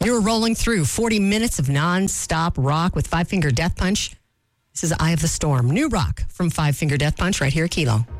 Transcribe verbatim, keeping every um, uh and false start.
You're rolling through forty minutes of non-stop rock with Five Finger Death Punch. This is Eye of the Storm. New rock from Five Finger Death Punch right here at Kilo.